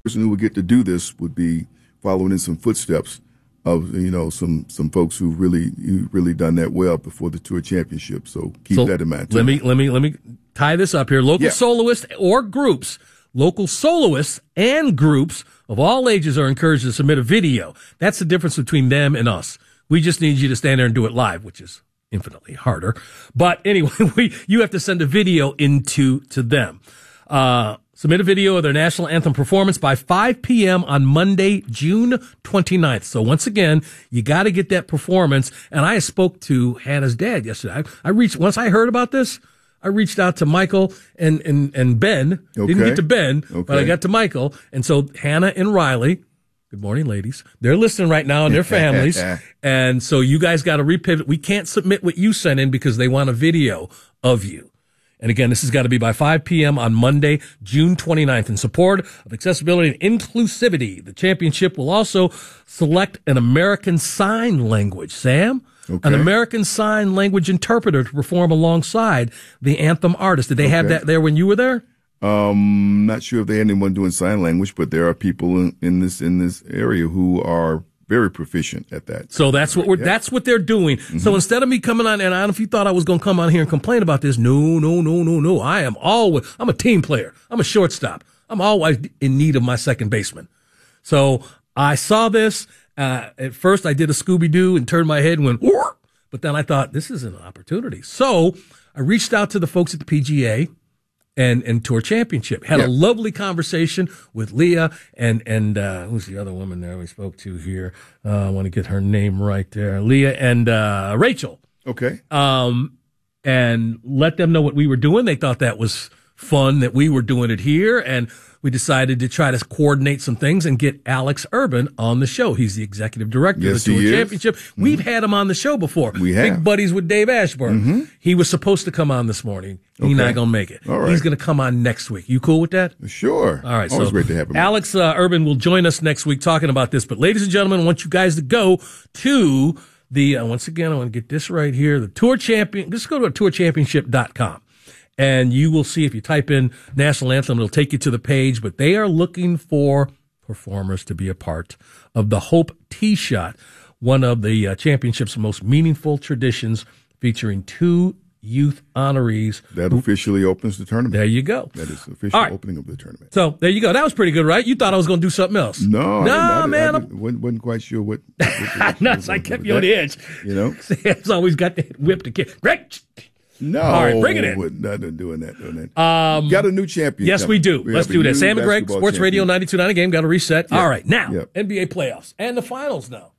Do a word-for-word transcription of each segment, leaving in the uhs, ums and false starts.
person who would get to do this would be following in some footsteps of, you know, some some folks who really who really done that well before the Tour Championship. So keep so that in mind. Too. Let me let me let me tie this up here. Local yeah. soloists or groups, local soloists and groups of all ages are encouraged to submit a video. That's the difference between them and us. We just need you to stand there and do it live, which is infinitely harder. But anyway, we you have to send a video into to them. Uh, submit a video of their national anthem performance by five p.m. on Monday, June twenty-ninth. So once again, you got to get that performance. And I spoke to Hannah's dad yesterday. I, I reached, once I heard about this, I reached out to Michael and, and, and Ben. Okay. Didn't get to Ben, okay. but I got to Michael. And so Hannah and Riley, good morning, ladies. They're listening right now and their families. And so you guys got to repivot. We can't submit what you sent in because they want a video of you. And again, this has got to be by five p.m. on Monday, June twenty-ninth. In support of accessibility and inclusivity, the championship will also select an American Sign Language, Sam, okay. an American Sign Language interpreter to perform alongside the anthem artist. Did they okay. have that there when you were there? Um, not sure if they had anyone doing sign language, but there are people in, in this in this area who are very proficient at that. So that's what we're, yeah. that's what they're doing. Mm-hmm. So instead of me coming on, and I don't know if you thought I was going to come on here and complain about this. No, no, no, no, no. I am always, I'm a team player. I'm a shortstop. I'm always in need of my second baseman. So I saw this, uh, at first I did a Scooby-Doo and turned my head and went, Whoa! But then I thought this is an opportunity. So I reached out to the folks at the P G A and, and Tour Championship. Had yeah. a lovely conversation with Leah and, and, uh, who's the other woman there we spoke to here? Uh, I want to get her name right there. Leah and, uh, Rachel. Okay. Um, and let them know what we were doing. They thought that was fun that we were doing it here. And we decided to try to coordinate some things and get Alex Urban on the show. He's the executive director yes, of the Tour he Championship. Is. We've mm-hmm. had him on the show before. We have. Big buddies with Dave Ashburn. Mm-hmm. He was supposed to come on this morning. He's okay. not going to make it. All right. He's going to come on next week. You cool with that? Sure. All right. Always so great to have him. Alex uh, Urban will join us next week talking about this. But ladies and gentlemen, I want you guys to go to the, uh, once again, I want to get this right here, the Tour Champion. Just go to tour championship dot com. And you will see if you type in National Anthem, it'll take you to the page. But they are looking for performers to be a part of the Hope Tee Shot, one of the uh, championship's most meaningful traditions, featuring two youth honorees. That officially opens the tournament. There you go. That is the official right. opening of the tournament. So there you go. That was pretty good, right? You thought I was going to do something else. No, no, I, I, man. I, I wasn't, wasn't quite sure what. what, what, no, what, so I kept what you on the edge. You know, Sam's always got that whip to kick. Great. No, all right, bring it in. Not doing that, doing that. Um, got a new champion. Yes, coming. we do. We Let's do that. Sam and Greg, Sports champion. Radio ninety-two point nine Game. Got to reset. Yep. All right, now yep. N B A playoffs and the finals now.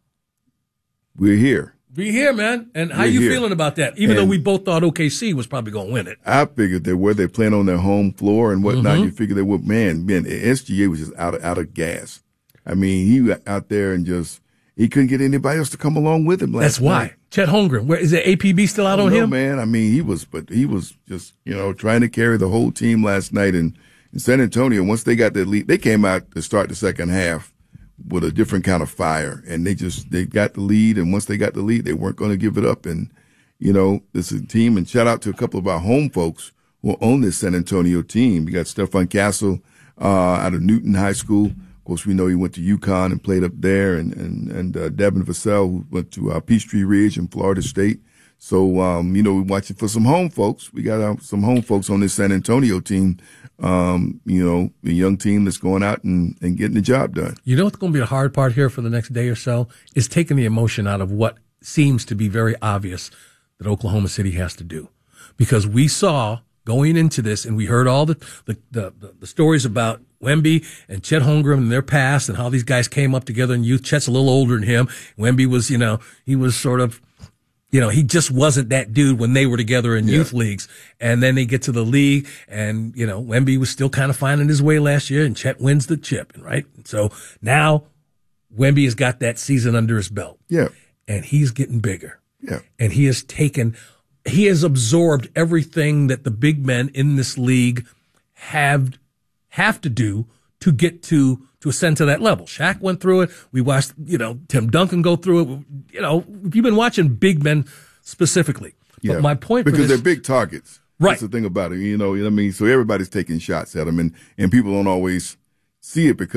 We're here. We're here, man. And how We're you here. feeling about that? Even and though we both thought O K C was probably going to win it. I figured that where they're playing on their home floor and whatnot, Mm-hmm. you figure they would. Man, man, S G A was just out of out of gas. I mean, he was out there and just. He couldn't get anybody else to come along with him last That's why. night. Chet Holmgren. Where is the A P B still out on know, him? Man, I mean, he was, but he was just, you know, trying to carry the whole team last night in, in San Antonio. Once they got that lead, they came out to start the second half with a different kind of fire, and they just they got the lead. And once they got the lead, they weren't going to give it up. And you know, this is a team. And shout out to a couple of our home folks who own this San Antonio team. We got Stefan Castle uh, out of Newton High School. Of course, we know he went to UConn and played up there, and and and uh, Devin Vassell, who went to uh, Peachtree Ridge in Florida State. So, um, you know, we're watching for some home folks. We got uh, some home folks on this San Antonio team. Um, you know, a young team that's going out and, and getting the job done. You know what's going to be the hard part here for the next day or so is taking the emotion out of what seems to be very obvious that Oklahoma City has to do, because we saw going into this, and we heard all the the, the, the stories about Wemby and Chet Holmgren and their past and how these guys came up together in youth. Chet's a little older than him. Wemby was, you know, he was sort of, you know, he just wasn't that dude when they were together in yeah. youth leagues. And then they get to the league, and, you know, Wemby was still kind of finding his way last year, and Chet wins the chip, right? So now Wemby has got that season under his belt. Yeah. And he's getting bigger. Yeah. And he has taken, he has absorbed everything that the big men in this league have have to do to get to to ascend to that level. Shaq went through it. We watched, you know, Tim Duncan go through it. You know, you've been watching big men specifically. Yeah. But my point because for this, they're big targets. Right. That's the thing about it. You know, you know what I mean? So everybody's taking shots at them, and, and people don't always see it because